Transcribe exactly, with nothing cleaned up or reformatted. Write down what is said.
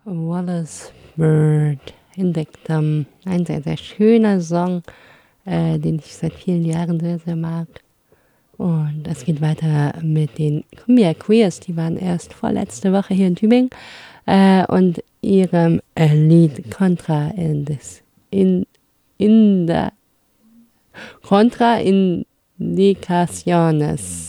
Wallace Bird entdeckt ähm, ein sehr, sehr schöner Song, äh, den ich seit vielen Jahren sehr, sehr mag. Und es geht weiter mit den Cumbia Queers, die waren erst vorletzte Woche hier in Tübingen äh, und ihrem äh, Lied Contra Indis, in, in der Contra Indicaciones.